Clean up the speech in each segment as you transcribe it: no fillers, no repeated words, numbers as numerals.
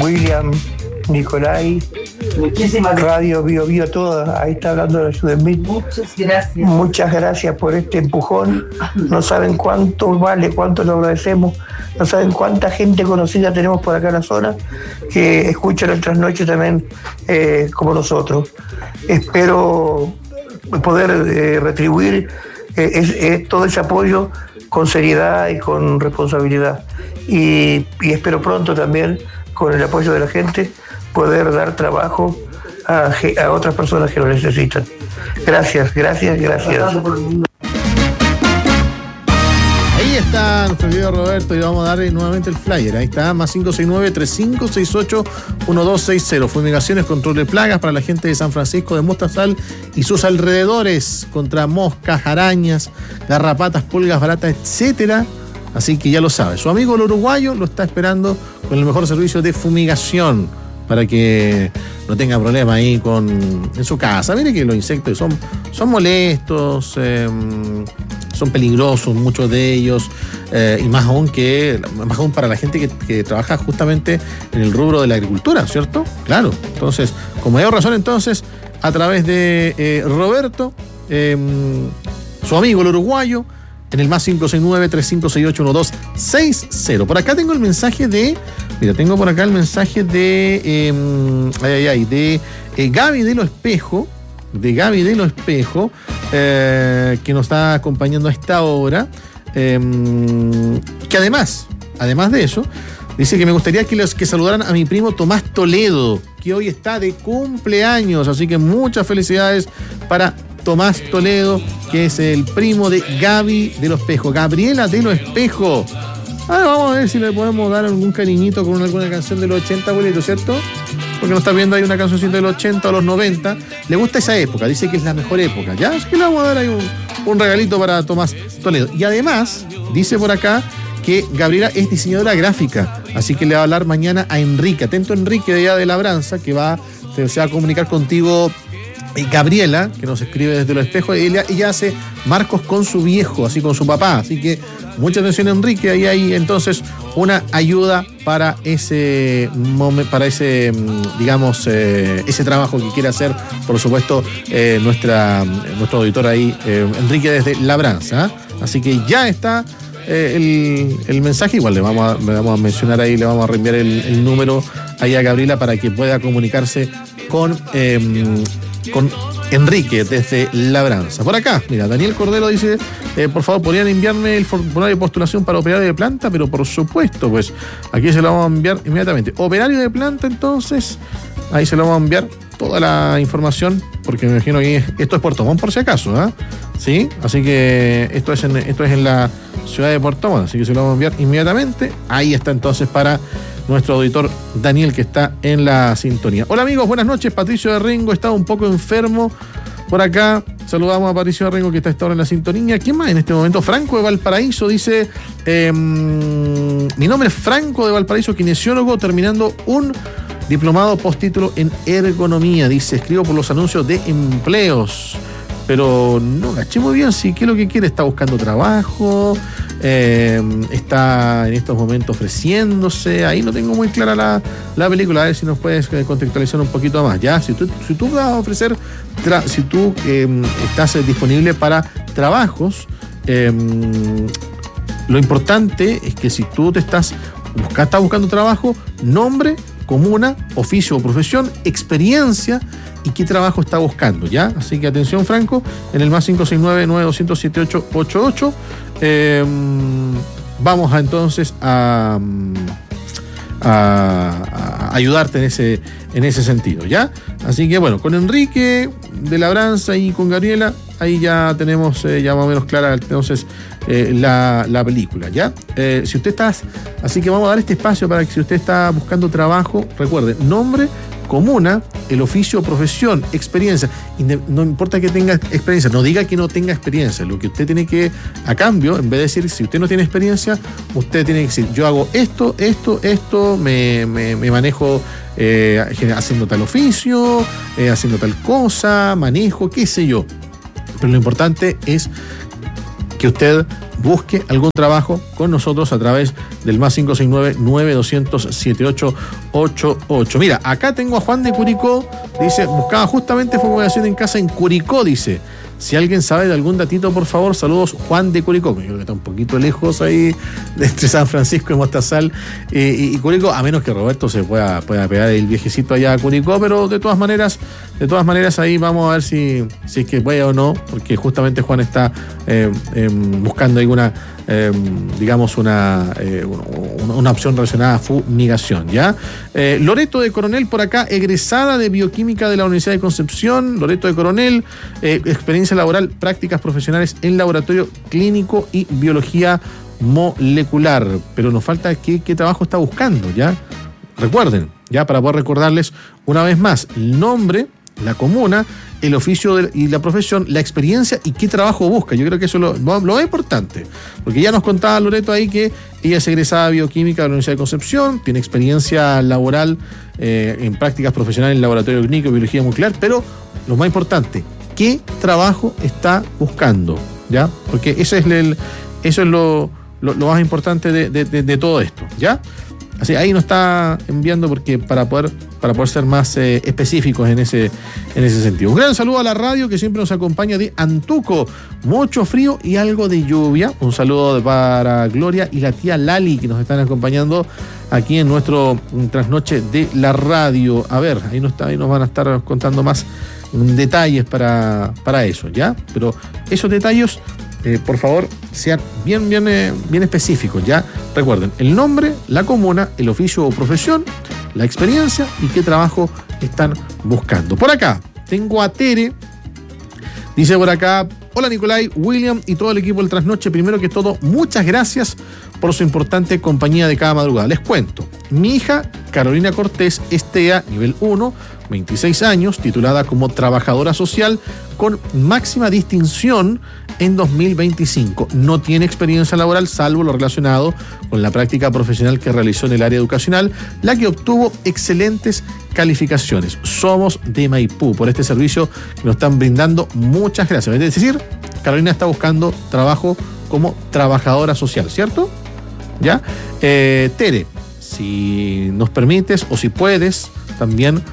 William, Nicolai, muchísimas Radio Bio Bio, todas. Ahí está hablando de Judemil. Muchas gracias. Muchas gracias por este empujón. No saben cuánto vale, cuánto lo agradecemos. No saben cuánta gente conocida tenemos por acá en la zona que escucha nuestras noches también como nosotros. Espero poder retribuir todo ese apoyo con seriedad y con responsabilidad. Y espero pronto también, con el apoyo de la gente, poder dar trabajo a otras personas que lo necesitan. Gracias. Ahí está nuestro querido Roberto y vamos a darle nuevamente el flyer. Ahí está, más 569-3568-1260. Fumigaciones, control de plagas para la gente de San Francisco de Mostazal y sus alrededores contra moscas, arañas, garrapatas, pulgas, baratas, etcétera. Así que ya lo sabe. Su amigo el uruguayo lo está esperando con el mejor servicio de fumigación para que no tenga problema ahí en su casa. Mire que los insectos son molestos, son peligrosos, muchos de ellos, y más aún para la gente que trabaja justamente en el rubro de la agricultura, ¿cierto? Claro. Entonces, con mayor razón, a través de Roberto, su amigo el uruguayo, en el más 569-3568-1260. Por acá tengo el mensaje de... Mira, tengo por acá el mensaje de... Gaby de Lo Espejo. Que nos está acompañando a esta hora. Que además de eso, dice que me gustaría que saludaran a mi primo Tomás Toledo, que hoy está de cumpleaños. Así que muchas felicidades para Tomás Toledo, que es el primo de Gaby de Lo Espejo. Gabriela de Lo Espejo. Vamos a ver si le podemos dar algún cariñito con alguna canción de los 80, abuelito, ¿cierto? Porque nos está viendo ahí una cancioncita de los 80 o los 90. Le gusta esa época, dice que es la mejor época, ¿ya? Así que le vamos a dar ahí un regalito para Tomás Toledo. Y además, dice por acá que Gabriela es diseñadora gráfica, así que le va a hablar mañana a Enrique. Atento, Enrique, de allá de Labranza, que se va a comunicar contigo. Gabriela, que nos escribe desde Los Espejos, ella hace marcos con su viejo, así con su papá, así que mucha atención, Enrique, ahí hay entonces una ayuda para ese trabajo que quiere hacer, por supuesto, nuestro auditor ahí, Enrique desde Labranza, así que ya está el mensaje. Igual le vamos a mencionar ahí, le vamos a reenviar el número ahí a Gabriela para que pueda comunicarse con Enrique desde Labranza. Por acá, mira, Daniel Cordero dice, por favor, ¿podrían enviarme el formulario de postulación para operario de planta? Pero por supuesto, pues aquí se lo vamos a enviar inmediatamente. Operario de planta, entonces, ahí se lo vamos a enviar toda la información, porque me imagino que esto es Puerto Montt, por si acaso, ¿ah? ¿Sí? Así que esto es en la ciudad de Puerto Montt, así que se lo vamos a enviar inmediatamente. Ahí está entonces para nuestro auditor Daniel, que está en la sintonía. Hola amigos, buenas noches. Patricio de Rengo está un poco enfermo por acá. Saludamos a Patricio de Rengo, que está a esta hora en la sintonía. ¿Quién más en este momento? Franco de Valparaíso dice, mi nombre es Franco de Valparaíso, kinesiólogo, terminando un diplomado postítulo en ergonomía. Dice, escribo por los anuncios de empleos, pero no caché muy bien si qué es lo que quiere. Está buscando trabajo, está en estos momentos ofreciéndose. Ahí no tengo muy clara la película. A ver si nos puedes contextualizar un poquito más. Ya, si tú vas a ofrecer, si tú estás disponible para trabajos, lo importante es que si tú estás buscando trabajo, nombre, comuna, oficio o profesión, experiencia y qué trabajo está buscando, ¿ya? Así que atención, Franco, en el más 569-9200-7888. Vamos entonces a ayudarte en ese sentido, ¿ya? Así que bueno, con Enrique de Labranza y con Gabriela, ahí ya tenemos ya más o menos clara entonces la película, ¿ya? Si usted está, así que vamos a dar este espacio para que si usted está buscando trabajo, recuerde, nombre, comuna, el oficio, profesión, experiencia. No importa que tenga experiencia, no diga que no tenga experiencia. Lo que usted tiene que, a cambio, en vez de decir, si usted no tiene experiencia, usted tiene que decir, yo hago esto, me manejo haciendo tal oficio, haciendo tal cosa, manejo, qué sé yo. Pero lo importante es que usted busque algún trabajo con nosotros a través del más 569-9200-7888. Mira, acá tengo a Juan de Curicó, dice, buscaba justamente fumiganación en casa en Curicó, dice. Si alguien sabe de algún datito, por favor, saludos, Juan de Curicó. Yo creo que está un poquito lejos ahí, entre San Francisco y Mostazal y Curicó, a menos que Roberto se pueda pegar el viejecito allá a Curicó, pero de todas maneras ahí vamos a ver si es que puede o no, porque justamente Juan está buscando alguna, digamos, una opción relacionada a fumigación, ¿ya? Loreto de Coronel por acá, egresada de Bioquímica de la Universidad de Concepción. Loreto de Coronel, experiencia laboral, prácticas profesionales en laboratorio clínico y biología molecular. Pero nos falta qué trabajo está buscando, ¿ya? Recuerden, ya para poder recordarles una vez más, el nombre, la comuna, el oficio y la profesión, la experiencia y qué trabajo busca. Yo creo que eso es lo importante, porque ya nos contaba Loreto ahí que ella es egresada de Bioquímica de la Universidad de Concepción, tiene experiencia laboral en prácticas profesionales en laboratorio clínico y biología molecular, pero lo más importante, ¿qué trabajo está buscando? ¿Ya? Porque eso es lo más importante de todo esto, ¿ya? Así, ahí nos está enviando porque para poder ser más específicos en ese sentido. Un gran saludo a la radio que siempre nos acompaña de Antuco. Mucho frío y algo de lluvia. Un saludo para Gloria y la tía Lali que nos están acompañando aquí en nuestro trasnoche de la radio. A ver, ahí nos van a estar contando más detalles para eso, ¿ya? Pero esos detalles, por favor, sean bien específicos, ¿ya? Recuerden, el nombre, la comuna, el oficio o profesión, la experiencia y qué trabajo están buscando. Por acá, tengo a Tere. Dice por acá, hola Nicolai, William y todo el equipo del Trasnoche. Primero que todo, muchas gracias por su importante compañía de cada madrugada. Les cuento, mi hija Carolina Cortés es TEA nivel 1, 26 años, titulada como trabajadora social con máxima distinción en 2025. No tiene experiencia laboral salvo lo relacionado con la práctica profesional que realizó en el área educacional, la que obtuvo excelentes calificaciones. Somos de Maipú por este servicio que nos están brindando. Muchas gracias. Es decir, Carolina está buscando trabajo como trabajadora social, ¿cierto? ¿Ya? Tere, si nos permites o si puedes, también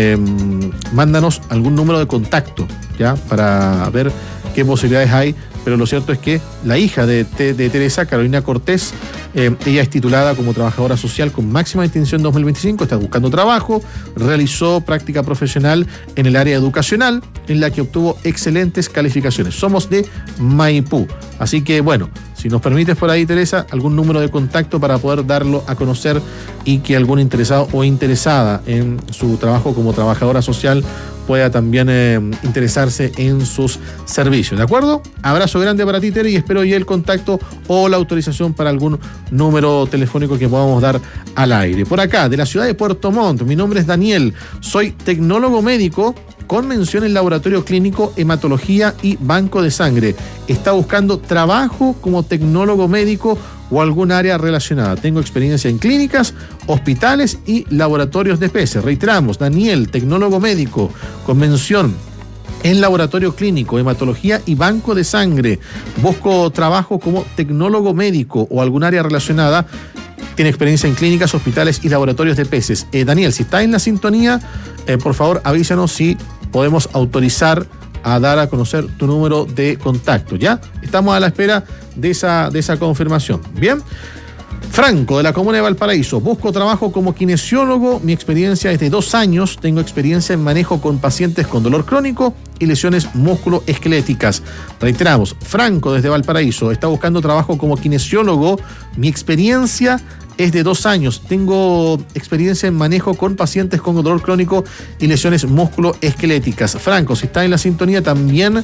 mándanos algún número de contacto, ¿ya? Para ver qué posibilidades hay. Pero lo cierto es que la hija de Teresa, Carolina Cortés, ella es titulada como trabajadora social con máxima distinción en 2025, está buscando trabajo, realizó práctica profesional en el área educacional, en la que obtuvo excelentes calificaciones. Somos de Maipú. Así que, bueno, si nos permites por ahí, Teresa, algún número de contacto para poder darlo a conocer y que algún interesado o interesada en su trabajo como trabajadora social pueda también interesarse en sus servicios, ¿de acuerdo? Abrazo grande para ti, Tere, y espero ya el contacto o la autorización para algún número telefónico que podamos dar al aire. Por acá, de la ciudad de Puerto Montt, mi nombre es Daniel, soy tecnólogo médico con mención en laboratorio clínico, hematología y banco de sangre. Está buscando trabajo como tecnólogo médico o algún área relacionada. Tengo experiencia en clínicas, hospitales y laboratorios de peces. Reiteramos, Daniel, tecnólogo médico con mención en laboratorio clínico, hematología y banco de sangre. Busco trabajo como tecnólogo médico o algún área relacionada. Tiene experiencia en clínicas, hospitales y laboratorios de peces. Daniel, si está en la sintonía, por favor avísanos si podemos autorizar a dar a conocer tu número de contacto, ¿ya? Estamos a la espera de esa confirmación. Bien. Franco, de la comuna de Valparaíso. Busco trabajo como kinesiólogo. Mi experiencia es de 2 años. Tengo experiencia en manejo con pacientes con dolor crónico y lesiones musculoesqueléticas. Reiteramos, Franco, desde Valparaíso, está buscando trabajo como kinesiólogo. Mi experiencia es de 2 años. Tengo experiencia en manejo con pacientes con dolor crónico y lesiones musculoesqueléticas. Franco, si está en la sintonía, también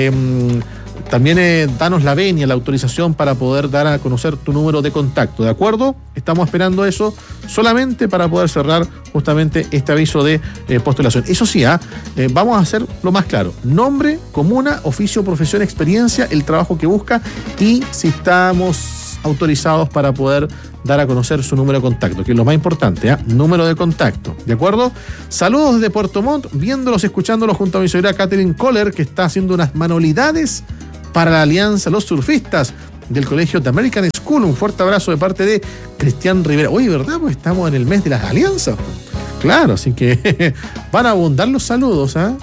danos la venia, la autorización para poder dar a conocer tu número de contacto, ¿de acuerdo? Estamos esperando eso solamente para poder cerrar justamente este aviso de postulación. Eso sí, vamos a hacer lo más claro. Nombre, comuna, oficio, profesión, experiencia, el trabajo que busca y si estamos autorizados para poder dar a conocer su número de contacto, que es lo más importante, número de contacto, ¿de acuerdo? Saludos desde Puerto Montt, viéndolos, escuchándolos junto a mi señora Catherine Kohler, que está haciendo unas manualidades para la Alianza Los Surfistas del Colegio de American School. Un fuerte abrazo de parte de Cristian Rivera. Oye, ¿verdad? Pues estamos en el mes de las alianzas. Claro, así que van a abundar los saludos, ¿ah?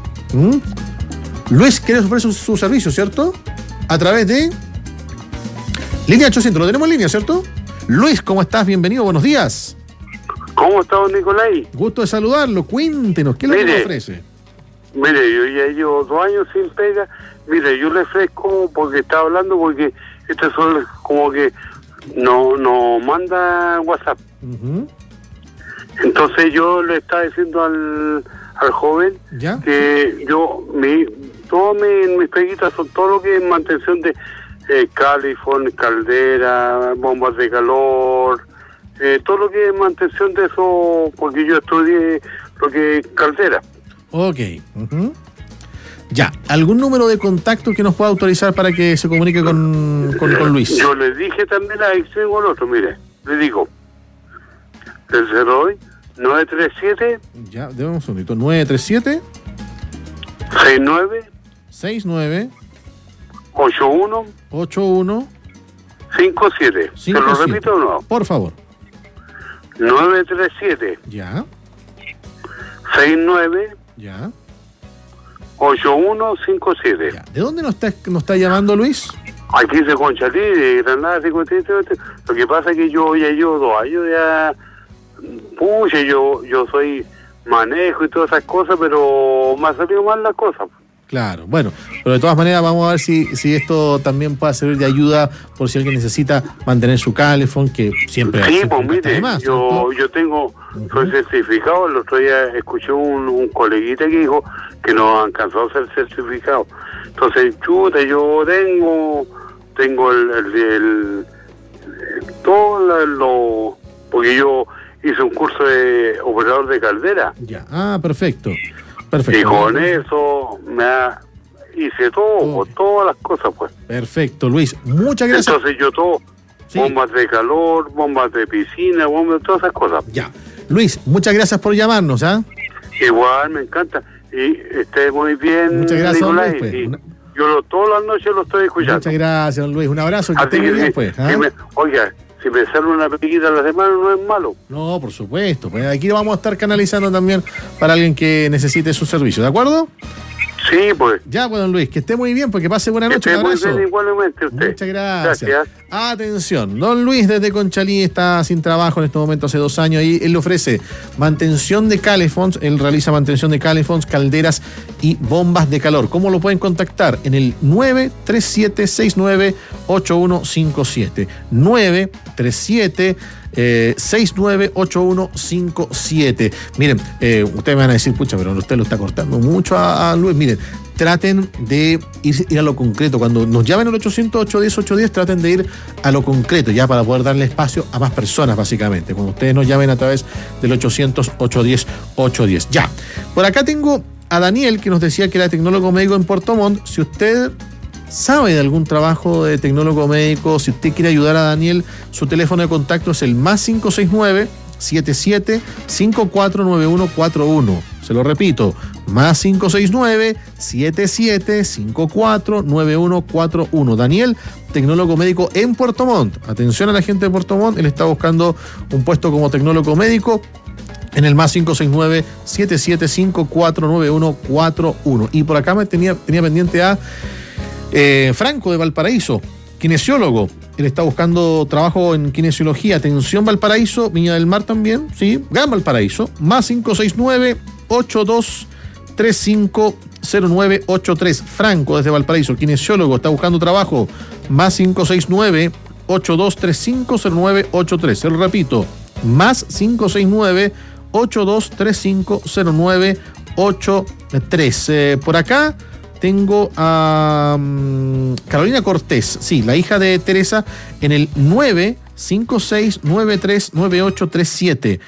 Luis quiere ofrecer su servicio, ¿cierto? A través de línea 800. Lo tenemos en línea, ¿cierto? Luis, ¿cómo estás? Bienvenido, buenos días. ¿Cómo está, don Nicolai? Gusto de saludarlo. Cuéntenos, ¿qué es lo que le ofrece? Mire, yo ya llevo 2 años sin pega. Mire, yo le ofrezco porque estaba hablando, porque este son como que no manda WhatsApp. Entonces yo le estaba diciendo al joven ¿ya? que yo, mis peguitas son todo lo que es mantención de califón, caldera, bombas de calor, todo lo que es mantención de eso, porque yo estudié lo que es caldera. Ok. Ya, ¿algún número de contacto que nos pueda autorizar para que se comunique con Luis? Yo le dije también a extremo al otro, mire, le digo, el 937. Ya, déjame un segundito. 937 69 81 57. Se lo repito de nuevo. Por favor. 937 ya 69 ya 8157. Ya. ¿De dónde nos está llamando, Luis? Aquí de Conchalí, de Granada, 57. Lo que pasa es que yo ya llevo 2 años ya. Pucha, yo soy manejo y todas esas cosas, pero me ha salido mal las cosas. Claro, bueno, pero de todas maneras vamos a ver si esto también puede servir de ayuda por si alguien necesita mantener su calefón, que siempre... Sí, pues mire, yo tengo, soy certificado. El otro día escuché un coleguita que dijo que no alcanzó a ser certificado. Entonces, chuta, yo tengo todo porque yo hice un curso de operador de caldera. Ya, perfecto. Y con eso hice todo, todas las cosas, pues. Perfecto, Luis. Muchas gracias. Entonces yo todo, bombas de calor, bombas de piscina, bombas de todas esas cosas. Ya. Luis, muchas gracias por llamarnos, ¿ah? Igual, me encanta. Y esté muy bien, muchas gracias, Nicolai. Luis, pues. Yo todas las noches lo estoy escuchando. Muchas gracias, don Luis. Un abrazo, que esté muy bien, pues. Oiga, si me sale una pequeñita a la semana no es malo. No, por supuesto. Pues aquí lo vamos a estar canalizando también para alguien que necesite su servicio, ¿de acuerdo? Sí, pues. Ya, pues, don Luis, que esté muy bien, porque pase buena noche. Un abrazo. Muy bien, igualmente usted. Muchas gracias. Atención, don Luis desde Conchalí está sin trabajo en este momento hace 2 años y él le ofrece mantención de calefons. Él realiza mantención de calefons, calderas y bombas de calor. ¿Cómo lo pueden contactar? En el 937-698157. 937-698157. Miren, ustedes me van a decir, pucha, pero usted lo está cortando mucho a Luis. Miren, traten de ir a lo concreto. Cuando nos llamen al 800-810-810, traten de ir a lo concreto, ya para poder darle espacio a más personas, básicamente. Cuando ustedes nos llamen a través del 800-810-810. Ya. Por acá tengo a Daniel, que nos decía que era tecnólogo médico en Puerto Montt. Si usted sabe de algún trabajo de tecnólogo médico, si usted quiere ayudar a Daniel, su teléfono de contacto es el +569 77549141. Se lo repito, +569 77549141. Daniel, tecnólogo médico en Puerto Montt. Atención a la gente de Puerto Montt, él está buscando un puesto como tecnólogo médico en el +569 77549141. Y por acá me tenía pendiente a Franco de Valparaíso, kinesiólogo. Él está buscando trabajo en kinesiología. Atención, Valparaíso, Viña del Mar también, sí, Gran Valparaíso. +569-8235-0983. Franco desde Valparaíso, kinesiólogo, está buscando trabajo. +569-8235-0983. Se lo repito, +569-8235-0983. Por acá tengo a Carolina Cortés, sí, la hija de Teresa, en el 956939837.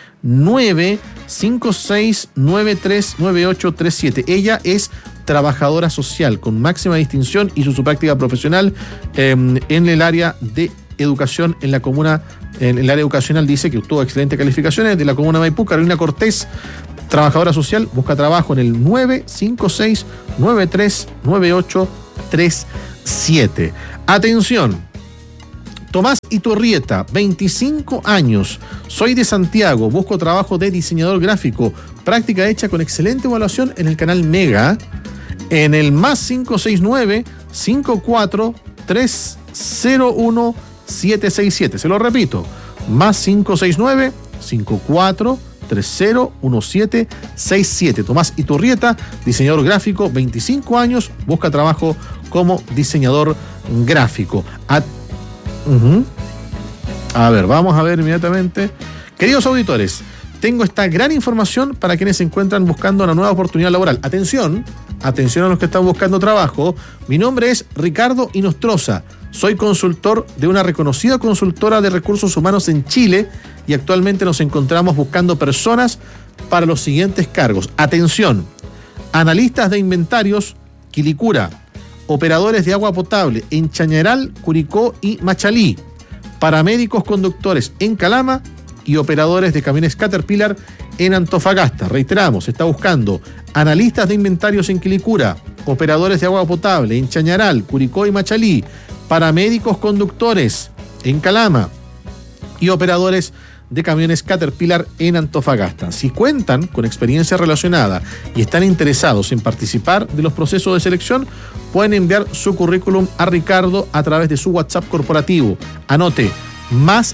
956939837. Ella es trabajadora social con máxima distinción, hizo su práctica profesional en el área de educación en la comuna, en el área educacional. Dice que obtuvo excelentes calificaciones de la comuna de Maipú. Carolina Cortés, trabajadora social, busca trabajo en el 956939837. 439-8237. Atención. Tomás Iturrieta, 25 años. Soy de Santiago, busco trabajo de diseñador gráfico. Práctica hecha con excelente evaluación en el canal Mega. En el más 569-54-301-767. Se lo repito. Más 569-54-301767. Tomás Iturrieta, diseñador gráfico, 25 años, busca trabajo como diseñador gráfico. A ver, vamos a ver inmediatamente. Queridos auditores, tengo esta gran información para quienes se encuentran buscando una nueva oportunidad laboral. Atención a los que están buscando trabajo. Mi nombre es Ricardo Inostroza. Soy consultor de una reconocida consultora de recursos humanos en Chile y actualmente nos encontramos buscando personas para los siguientes cargos. Atención, analistas de inventarios, Quilicura, operadores de agua potable en Chañaral, Curicó y Machalí, paramédicos conductores en Calama y operadores de camiones Caterpillar en Antofagasta. Reiteramos, está buscando analistas de inventarios en Quilicura, operadores de agua potable en Chañaral, Curicó y Machalí, paramédicos conductores en Calama y operadores de camiones Caterpillar en Antofagasta. Si cuentan con experiencia relacionada y están interesados en participar de los procesos de selección, pueden enviar su currículum a Ricardo a través de su WhatsApp corporativo. Anote, más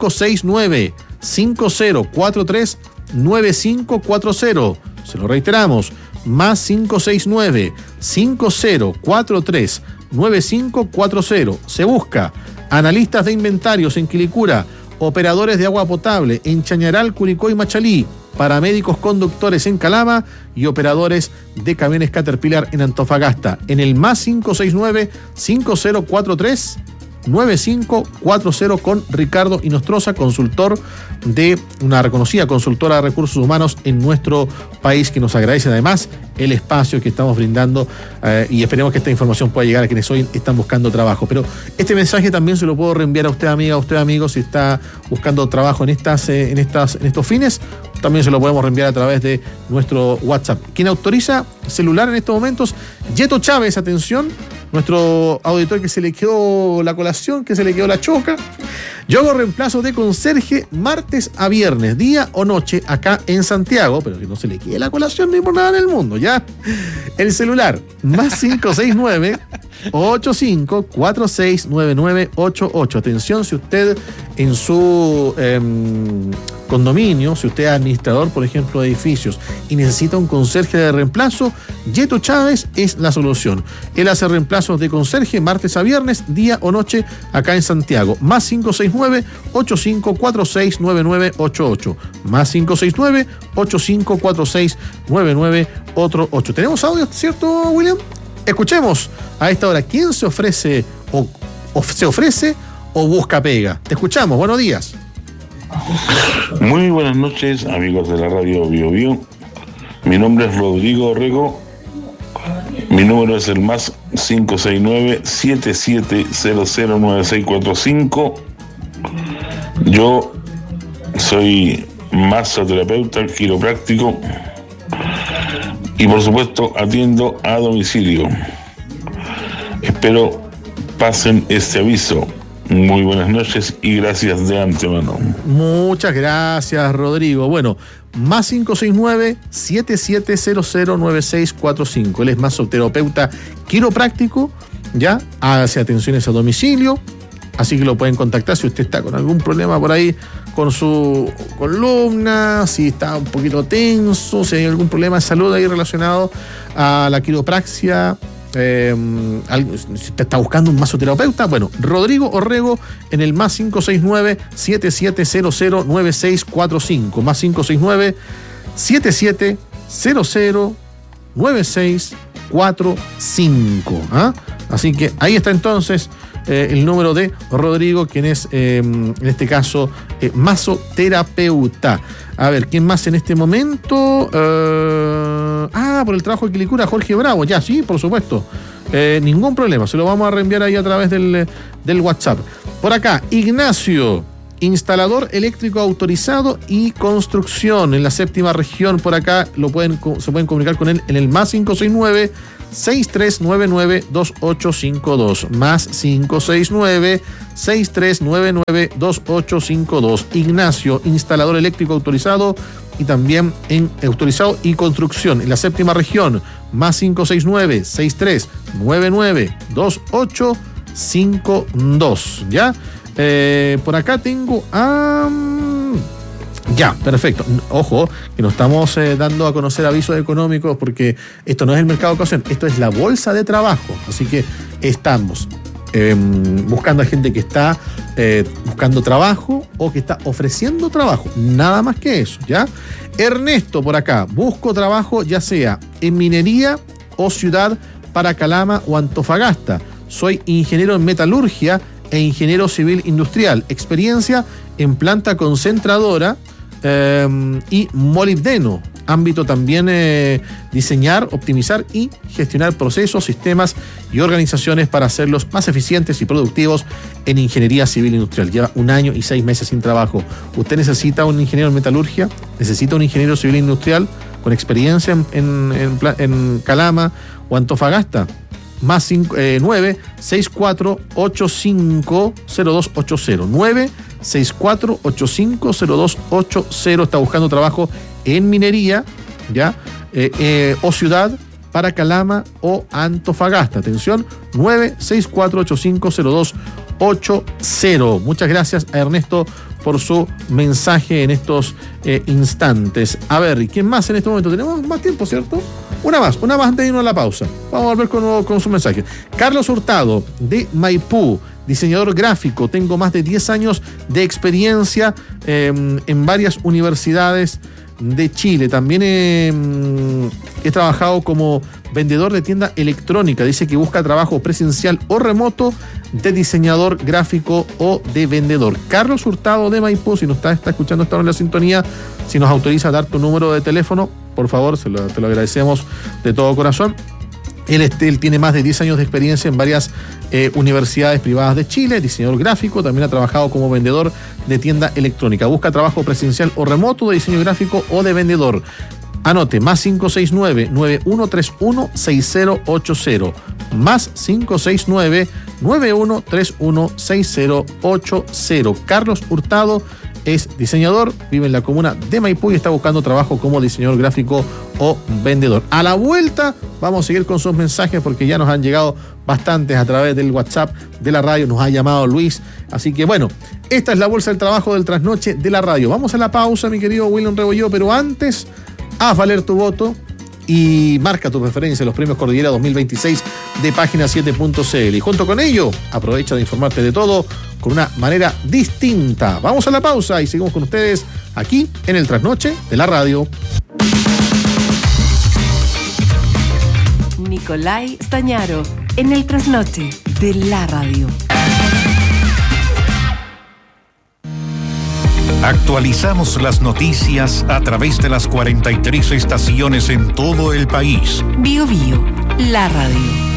569-5043-9540. Se lo reiteramos, más 569-5043-9540. Se busca analistas de inventarios en Quilicura, operadores de agua potable en Chañaral, Curicó y Machalí, paramédicos conductores en Calama y operadores de camiones Caterpillar en Antofagasta. En el más 569-5043-9540 con Ricardo Inostroza, consultor de una reconocida consultora de recursos humanos en nuestro país, que nos agradece además el espacio que estamos brindando y esperemos que esta información pueda llegar a quienes hoy están buscando trabajo. Pero este mensaje también se lo puedo reenviar a usted, amiga, a usted, amigo, si está buscando trabajo en estos fines. También se lo podemos reenviar a través de nuestro WhatsApp. Quien autoriza celular en estos momentos, Yeto Chávez, atención, nuestro auditor que se le quedó la colación, que se le quedó la choca. Yo hago reemplazo de conserje martes a viernes, día o noche, acá en Santiago, pero que no se le quede la colación ni por nada en el mundo, ¿ya? El celular, más 569-85469988. Atención, si usted en su condominio, si usted es administrador, por ejemplo, de edificios y necesita un conserje de reemplazo, Yeto Chávez es la solución. Él hace reemplazos de conserje martes a viernes, día o noche, acá en Santiago. Más 569-85469988. Más 569-85469988. ¿Tenemos audio, cierto, William? Escuchemos a esta hora quién se ofrece o busca pega. Te escuchamos, buenos días. Muy buenas noches, amigos de la radio Bio Bio. Mi nombre es Rodrigo Orrego. Mi número es el más 569-77009645. Yo soy masoterapeuta quiropráctico y por supuesto atiendo a domicilio. Espero pasen este aviso. Muy buenas noches y gracias de antemano. Muchas gracias, Rodrigo. Bueno, más 569-77009645. Él es masoterapeuta quiropráctico, ya, hace atenciones a domicilio, así que lo pueden contactar si usted está con algún problema por ahí con su columna, si está un poquito tenso, si hay algún problema de salud ahí relacionado a la quiropraxia. Si te está buscando un masoterapeuta, bueno, Rodrigo Orrego en el más 569-77009645, más 569-77009645. Así que ahí está entonces el número de Rodrigo, quien es en este caso masoterapeuta. A ver, ¿quién más en este momento? Por el trabajo de Quilicura, Jorge Bravo. Ya, sí, por supuesto. Ningún problema, se lo vamos a reenviar ahí a través del WhatsApp. Por acá, Ignacio, instalador eléctrico autorizado y construcción en la 7ª región. Por acá se pueden comunicar con él en el más 569-6399-2852, más 569-6399-2852. Ignacio, instalador eléctrico autorizado y también en autorizado y construcción en la séptima región, más 569-6399-2852, ¿ya? Por acá tengo a... Ya, perfecto. Ojo, que no estamos dando a conocer avisos económicos porque esto no es el mercado de ocasión, esto es la bolsa de trabajo. Así que estamos buscando a gente que está buscando trabajo o que está ofreciendo trabajo. Nada más que eso, ¿ya? Ernesto, por acá, busco trabajo ya sea en minería o ciudad para Calama o Antofagasta. Soy ingeniero en metalurgia e ingeniero civil industrial. Experiencia en planta concentradora y molibdeno. Ámbito también diseñar, optimizar y gestionar procesos, sistemas y organizaciones para hacerlos más eficientes y productivos en ingeniería civil industrial. Lleva 1 año y 6 meses sin trabajo. ¿Usted necesita un ingeniero en metalurgia? ¿Necesita un ingeniero civil industrial con experiencia en Calama o Antofagasta? Más 964-850280. 964-850280. Está buscando trabajo en minería, ¿ya? O ciudad para Calama o Antofagasta. Atención, 964-850280. Muchas gracias a Ernesto por su mensaje en estos instantes. A ver, ¿y quién más en este momento? Tenemos más tiempo, ¿cierto? Una más antes de irnos a la pausa. Vamos a volver con su mensaje. Carlos Hurtado, de Maipú, diseñador gráfico. Tengo más de 10 años de experiencia en varias universidades de Chile. También he trabajado como vendedor de tienda electrónica. Dice que busca trabajo presencial o remoto de diseñador gráfico o de vendedor. Carlos Hurtado de Maipú, si nos está escuchando esta hora en la sintonía, si nos autoriza a dar tu número de teléfono, por favor, te lo agradecemos de todo corazón. Él tiene más de 10 años de experiencia en varias universidades privadas de Chile, diseñador gráfico, también ha trabajado como vendedor de tienda electrónica. Busca trabajo presencial o remoto de diseño gráfico o de vendedor. Anote, más 569-9131-6080. Más 569-9131-6080. Carlos Hurtado es diseñador, vive en la comuna de Maipú y está buscando trabajo como diseñador gráfico o vendedor. A la vuelta vamos a seguir con sus mensajes porque ya nos han llegado bastantes a través del WhatsApp de la radio, nos ha llamado Luis, así que bueno, esta es la bolsa del trabajo del trasnoche de la radio. Vamos a la pausa, mi querido William Rebolló, pero antes, haz valer tu voto y marca tu preferencia en los premios Cordillera 2026 de Página 7.cl. Y junto con ello, aprovecha de informarte de todo con una manera distinta. Vamos a la pausa y seguimos con ustedes aquí en el Trasnoche de la radio. Nicolai Stañaro en el Trasnoche de la radio. Actualizamos las noticias a través de las 43 estaciones en todo el país. Bio Bio, la radio.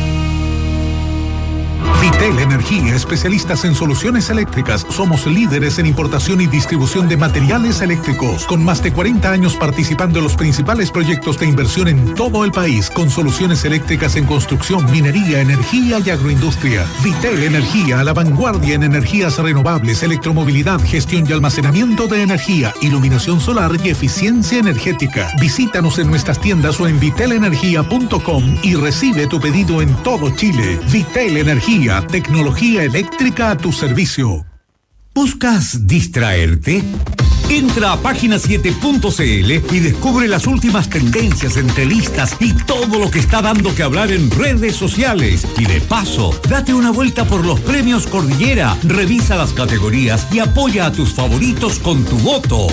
Vitel Energía, especialistas en soluciones eléctricas. Somos líderes en importación y distribución de materiales eléctricos, con más de 40 años participando en los principales proyectos de inversión en todo el país, con soluciones eléctricas en construcción, minería, energía y agroindustria. Vitel Energía, a la vanguardia en energías renovables, electromovilidad, gestión y almacenamiento de energía, iluminación solar y eficiencia energética. Visítanos en nuestras tiendas o en vitelenergia.com y recibe tu pedido en todo Chile. Vitel Energía, tecnología eléctrica a tu servicio. ¿Buscas distraerte? Entra a página7.cl y descubre las últimas tendencias, entrevistas y todo lo que está dando que hablar en redes sociales. Y de paso, date una vuelta por los premios Cordillera, revisa las categorías y apoya a tus favoritos con tu voto.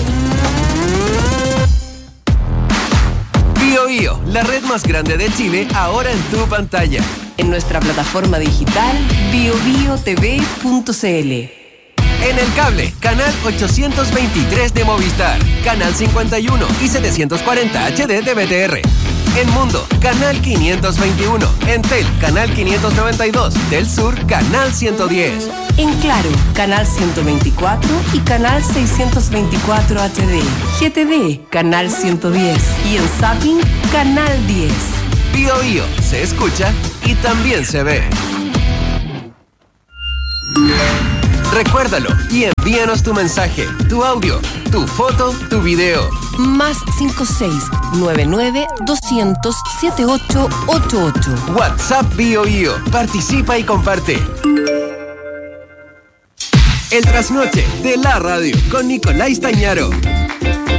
Bio Bio, la red más grande de Chile, ahora en tu pantalla. En nuestra plataforma digital biobiotv.cl. En el cable, canal 823 de Movistar, canal 51 y 740 HD de BTR. En Mundo, canal 521. En Tel, canal 592. Del Sur, canal 110. En Claro, canal 124 y canal 624 HD. GTV, canal 110. Y en Zapping, canal 10. Bio Bio se escucha y también se ve. Recuérdalo y envíanos tu mensaje, tu audio, tu foto, tu video. Más 56-99-200-7888. WhatsApp Bio Bio. Participa y comparte. El trasnoche de la radio con Nicolás Tañaro.